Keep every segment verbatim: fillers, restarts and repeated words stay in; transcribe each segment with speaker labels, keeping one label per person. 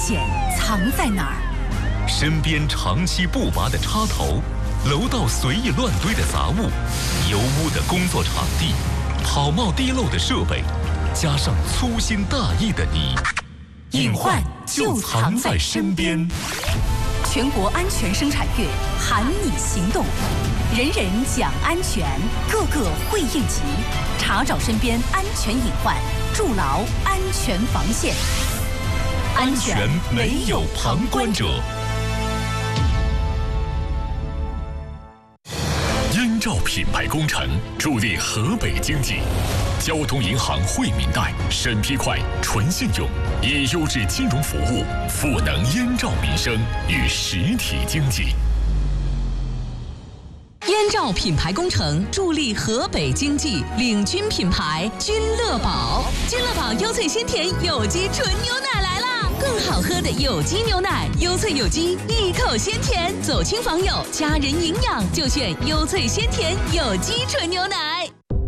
Speaker 1: 险藏在哪儿？
Speaker 2: 身边长期不拔的插头，楼道随意乱堆的杂物，油污的工作场地，跑冒滴漏的设备，加上粗心大意的你，
Speaker 1: 隐患就藏在身边。全国安全生产月喊你行动，人人讲安全，个个会应急，查找身边安全隐患，筑牢安全防线。安全没有旁观者。
Speaker 2: 燕赵品牌工程助力河北经济。交通银行惠民贷，审批快，纯信用，以优质金融服务赋能燕赵民生与实体经济。
Speaker 3: 燕赵品牌工程助力河北经济，领军品牌君乐宝。君乐宝优萃鲜甜有机纯牛奶来啦！更好喝的有机牛奶，优萃有机，一口鲜甜，走亲访友，家人营养就选优萃鲜甜有机纯牛奶。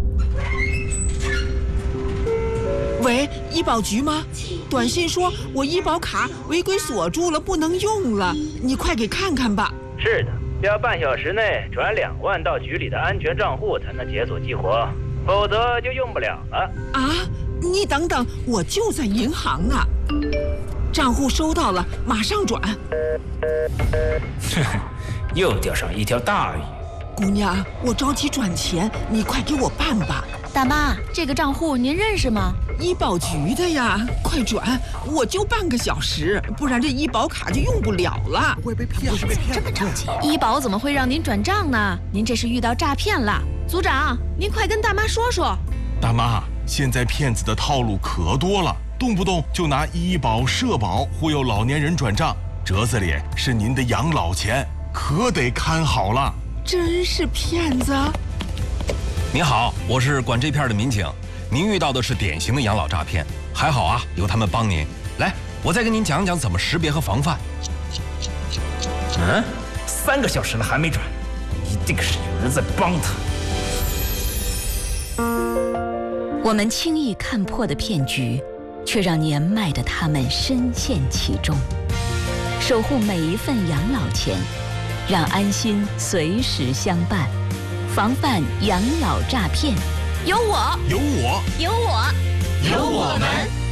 Speaker 4: 喂，医保局吗？短信说我医保卡违规锁住了，不能用了，你快给看看吧。
Speaker 5: 是的，要半小时内转两万到局里的安全账户才能解锁激活，否则就用不了了。
Speaker 4: 啊，你等等，我就在银行呢。账户收到了，马上转。
Speaker 5: 又钓上一条大鱼。
Speaker 4: 姑娘，我着急转钱，你快给我办吧。
Speaker 6: 大妈，这个账户您认识吗？
Speaker 4: 医保局的呀，快转！我就半个小时，不然这医保卡就用不了了。
Speaker 6: 会被骗？不是被骗？这么着急？医保怎么会让您转账呢？您这是遇到诈骗了。组长，您快跟大妈说说。
Speaker 7: 大妈，现在骗子的套路可多了，动不动就拿医保、社保忽悠老年人转账，折子里是您的养老钱，可得看好了。
Speaker 4: 真是骗子！
Speaker 8: 您好，我是管这片的民警。您遇到的是典型的养老诈骗，还好啊，有他们帮您。来，我再跟您讲讲怎么识别和防范。
Speaker 5: 嗯，三个小时了还没转，一定是有人在帮他。
Speaker 1: 我们轻易看破的骗局，却让年迈的他们深陷其中。守护每一份养老钱，让安心随时相伴，防范养老诈骗。有我，
Speaker 7: 有我，
Speaker 6: 有我，
Speaker 7: 有我们。